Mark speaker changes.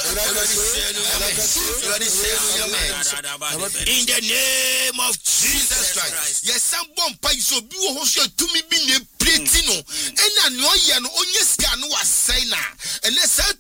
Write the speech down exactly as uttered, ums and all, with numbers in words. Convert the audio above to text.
Speaker 1: In the name of Jesus Christ. Yes, some bomb pie so be who to me be ne pretty no. And I know you know only scan was saying and